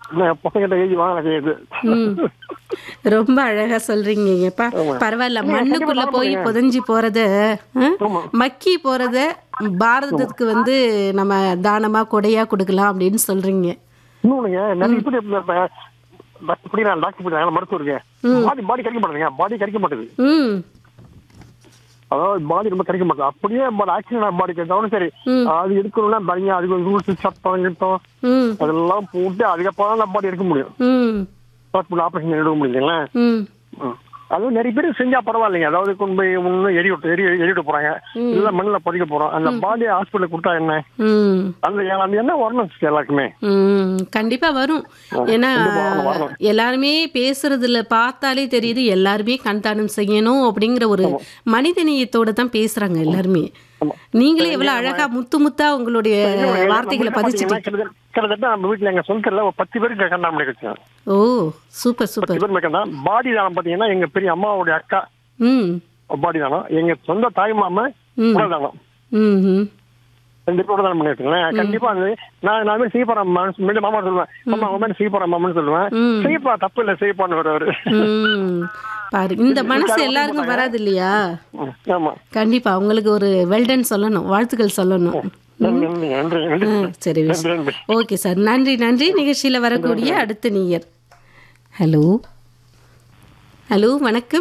பசங்கிட்ட எழுதி வாங்க செய்யுது. ம். ரொம்ப அழகா சொல்றீங்கப்பா. ஆமா. பரவாயில்ல. இல்லைங்க, கண்டிப்பா மண்ணுக்குள்ள தானம் போய் பண்ணுங்க. புதைஞ்சு போறத, அ, ஆமா மக்கி போறத ஆமா. பாரதத்துக்கு வந்து நம்ம தானமா கொடையா கொடுக்கலாம் அப்படின்னு சொல்றீங்க. இன்னொன்னுங்க, நிறைய ம். இப்படி இப்படி நான் டாக்டர் படிக்கிறேன், மருத்துவர் இருக்கேன். ம். பாடி பாடி கிடைக்க மாட்டேங்க, பாடி கிடைக்க மாட்டேது. ம். அதாவது பாடி ரொம்ப கிடைக்க மாட்டேது. அப்படியே ஆக்சிடென்ட் பாடி கிடைச்சாலும் சரி, ம். அது எடுக்கணும்னா தனியா அதுக்கு ஒரு ரூல்ஸ் சட்டம் கிட்டம் ம். அதெல்லாம் போட்டு அதுக்கப்புறம் தான் பாடி எடுக்க முடியும். ம். ஹாஸ்பிட்டல் ஆப்ரேஷன் எடுக்க முடியுங்களா? ம். அதுவும் நிறைய பேர் செஞ்சா பரவாயில்லைங்க. அதாவது கொண்டு போய் ஒன்று எரிவிட்டு போறாங்க, ம். இல்லை மண்ணில் பதிக்க போறோம். அந்த பாடியை ஹாஸ்பிட்டலுக்கு கொடுத்தா என்ன? ம். அந்த என்ன வரணும் எல்லாருக்குமே. ம். கண்டிப்பா வரும். ஏன்னா கண்டிப்பா வரணும். எல்லாருமே பேசுறதுல பார்த்தாலே தெரியுது, எல்லாருமே கண் தானம் செய்யணும் அப்படிங்கிற ஒரு ஆமா. மனிதநேயத்தோட தான் பேசுறாங்க எல்லாருமே. ஆமா. நீங்களே எவ்வளவு அழகா முத்து முத்தா உங்களுடைய வார்த்தைகளை பதிச்சுட்டீங்க. கிட்டத்தட்ட நம்ம வீட்டுல எங்க சொந்தத்துல ஒரு 10 பேருக்கு கண்டாம பண்ணிருக்கோம். ஓ, சூப்பர் 10 சூப்பர். பேர் மேற்கொண்டா பாடி தானம் பாத்தீங்கன்னா எங்க பெரிய அம்மாவுடைய அக்கா ம். பாடி தானம், எங்க சொந்த தாய் மாமா ம். உடல் தானம், ம். ம். 2 பேர் தானம் பண்ணிருக்கேன். கண்டிப்பா அது நான் செய்ய போறேன் மாமா சொல்லுவேன், அம்மா உங்க மாதிரி செய்ய போறேன் மாமான்னு சொல்லுவேன். ம். செய்யப்பா, தப்பு இல்லை, செய்யப்பான்னு வருவாரு. ம். பாரு, இந்த மனசு எல்லாருக்கும் வராது இல்லையா? ஆமா. கண்டிப்பா உங்களுக்கு ஒரு வெல்டன் சொல்லணும், வாழ்த்துக்கள் சொல்லணும். நன்றி நன்றி நன்றி சரி, நன்றி நன்றி. ஓகே சார், நன்றி நன்றி. நிகழ்ச்சியில் வரக்கூடிய அடுத்த நேயர். ஹலோ ஹலோ, வணக்கம்.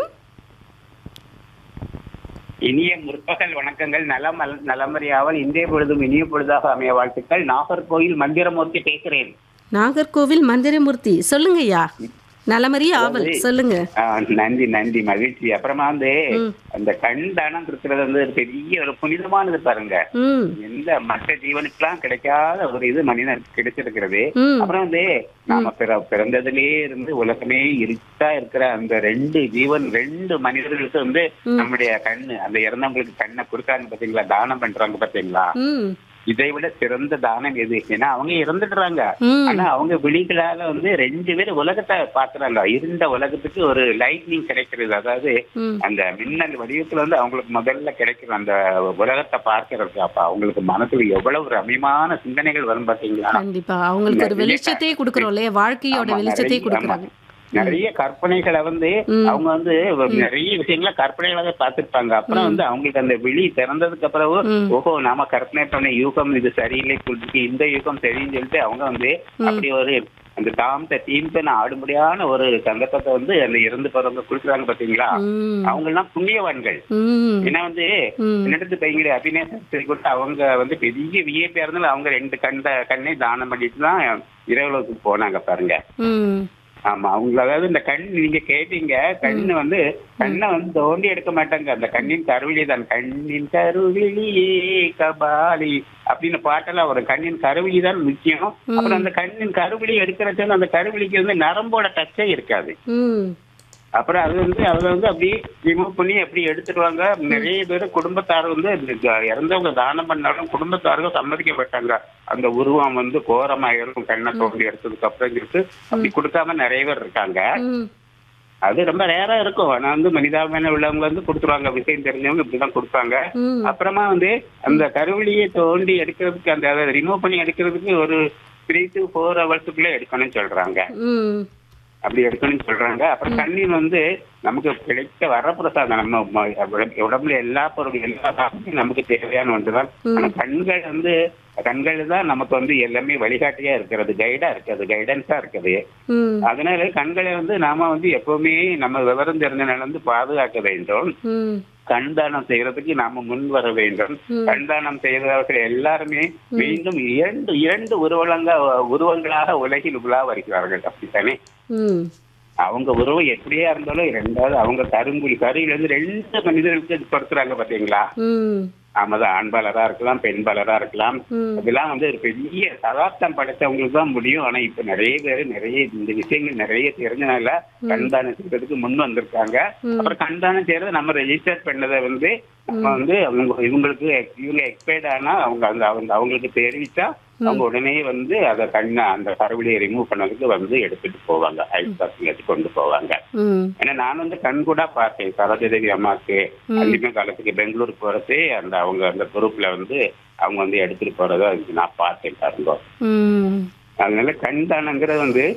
இனிய முற்பகல் வணக்கங்கள். நலமறியாவல் இந்திய பொழுதும் இனிய பொழுதாக அமைய வாழ்த்துக்கள். நாகர்கோயில் மந்திரமூர்த்தி பேசுறேன். நாகர்கோவில் மந்திரமூர்த்தி, சொல்லுங்கய்யா. நலமறிய ஆவல், சொல்லுங்க. நன்றி நன்றி, மகிழ்ச்சி. அப்புறமா வந்து ம். அந்த கண் தானம் இருக்கிறது வந்து ஒரு பெரிய ஒரு புனிதமானது பாருங்க. ம். எந்த மற்ற ஜீவனுக்கெல்லாம் கிடைக்காத ஒரு இது மனிதனுக்கு கிடைச்சிருக்கிறது. ம். அப்புறம் வந்து நாம பிறந்ததிலே இருந்து உலகமே இருட்டா இருக்கிற அந்த 2 மனிதர்களுக்கு வந்து நம்முடைய கண்ணு, அந்த இறந்தவங்களுக்கு கண்ணை கொடுக்காங்க பாத்தீங்களா, தானம் பண்றாங்க பாத்தீங்களா. ம். இதை விட சிறந்த தானம் எது? ஏன்னா அவங்க இறந்துடுறாங்க, ம். ஆனா அவங்க விழிகளால வந்து 2 பேர் உலகத்தை பாக்குறாங்க. இருந்த உலகத்துக்கு ஒரு லைட்னிங் கிடைக்கிறது. அதாவது ம். அந்த மின்னல் வடிவத்துல வந்து அவங்களுக்கு முதல்ல கிடைக்கிற அந்த உலகத்தை பார்க்கறதுக்கு அப்ப அவங்களுக்கு மனசுல எவ்வளவு ரம்யமான சிந்தனைகள் வரும் பாத்தீங்களா. கண்டிப்பா அவங்களுக்கு ஒரு வெளிச்சத்தை கொடுக்கறோம் இல்லையா, வாழ்க்கையோட ஆமா, வெளிச்சத்தை கொடுக்கறாங்க. நிறைய கற்பனைகளை வந்து அவங்க வந்து நிறைய விஷயங்களை கற்பனைகளாக பார்த்திருப்பாங்க. அப்புறம் வந்து அவங்களுக்கு அந்த விழி திறந்ததுக்கு அப்புறம் ஓஹோ, நாம கற்பனை பண்ண யூகம் இது சரியில்லை, இந்த யூகம் சரின்னு சொல்லிட்டு அவங்க வந்து அப்படி ஒரு அந்த தாமத்தை தீம்தன ஆடும்படியான ஒரு சந்தர்ப்பத்தை வந்து அந்த இறந்து போறவங்க கொடுக்குறாங்க பாத்தீங்களா. அவங்க எல்லாம் புண்ணியவான்கள். ஏன்னா வந்து என்னிடத்து பையங்க அபிநேசரி கூட அவங்க வந்து பெரிய விஐபியா இருந்தாலும் அவங்க 2 கண்ணை தானம் பண்ணிட்டு தான் இரவுக்கு போனாங்க பாருங்க. ஆமா, அவங்க அதாவது இந்த கண் நீங்க கேட்டீங்க, கண்ணை வந்து தோண்டி எடுக்க மாட்டாங்க. அந்த கண்ணின் கருவிழி தான், கண்ணின் கருவிழியே கபாலி அப்படின்னு பாட்டெல்லாம் வரும். கண்ணின் கருவிழி தான் முக்கியம். அப்புறம் அந்த கண்ணின் கருவிழி எடுக்கிறச்ச அந்த கருவிழிக்கு வந்து நரம்போட டச்சே இருக்காது. அப்புறம் அதை வந்து அப்படி ரிமூவ் பண்ணி அப்படி எடுத்துடுவாங்க. நிறைய பேர் குடும்பத்தார் வந்து இறந்தவங்க தானம் பண்ணாலும் குடும்பத்தார்கள் சம்மதிக்கப்பட்டாங்க. அந்த உருவம் வந்து கோரமாயிரும் கண்ணை தோண்டி எடுத்ததுக்கு அப்புறம் சொல்லிட்டு அப்படி கொடுக்காம நிறைய பேர் இருக்காங்க. அது ரொம்ப ரேரா இருக்கும். ஆனா வந்து மனிதாபிமான உள்ளவங்க வந்து கொடுத்துருவாங்க, விஷயம் தெரிஞ்சவங்க இப்படிதான் கொடுப்பாங்க. அப்புறமா வந்து அந்த கருவிழியை தோண்டி எடுக்கிறதுக்கு அந்த ரிமூவ் பண்ணி எடுக்கிறதுக்கு ஒரு 3 to 4 hours எடுக்கணும்னு சொல்றாங்க. அப்படி எடுக்கணும்னு சொல்றாங்க. அப்புறம் கண்ணின் வந்து நமக்கு கிடைக்க வரப்பிரசாதம். நம்ம உடம்புல எல்லா பொருளும் எல்லா சாப்பிட்டும் நமக்கு தேவையான ஒன்றுதான். ஆனா கண்கள் தான் நமக்கு வந்து எல்லாமே வழிகாட்டியா இருக்கிறது, கைடா இருக்கிறது, கைடன்ஸா இருக்குது. அதனால கண்களை வந்து நாம வந்து எப்பவுமே நம்ம விவரம் தெரிஞ்ச வந்து பாதுகாக்க வேண்டும். கண் தானம் செய்யறதுக்கு நாம முன் வர வேண்டும். கண் தானம் செய்தவர்கள் எல்லாருமே மீண்டும் இரண்டு உருவங்களாக உலகில் உலா வருகிறார்கள். அப்படித்தானே? அவங்க உருவம் எப்படியா இருந்தாலும் 2வது அவங்க கருவில இருந்து 2 மனிதர்களுக்கு கொடுக்குறாங்க பாத்தீங்களா. ஆமாதான், ஆண்பாளரா இருக்கலாம், பெண்பாளரா இருக்கலாம். அதெல்லாம் வந்து ஒரு பெரிய சகாப்தம் படைச்சவங்களுக்கு தான் முடியும். ஆனா இப்ப நிறைய பேர் இந்த விஷயங்கள் நிறைய தெரிஞ்சனால கண்தானம் செய்யறதுக்கு முன் வந்திருக்காங்க. அப்புறம் கண்தானம் செய்யறது நம்ம ரெஜிஸ்டர் பண்ணதை வந்து நம்ம வந்து இவங்க எக்ஸ்பயர்ட் ஆனா அவங்களுக்கு தெரிவிச்சா அவங்க உடனே வந்து அந்த கருவிலியை ரிமூவ் பண்ணதுக்கு வந்து எடுத்துட்டு போவாங்க, ஐஸ் கொண்டு போவாங்க. ஏன்னா நான் வந்து கண் கூட பார்த்தேன். சரோஜதேவி அம்மாவுக்கு அந்திம காலத்துக்கு பெங்களூர் போறது அவங்க அந்த குரூப்ல வந்து அவங்க வந்து எடுத்துட்டு போறத நான் பார்த்தேன் பாருங்க. அதனால கண் தானங்கிறது வந்து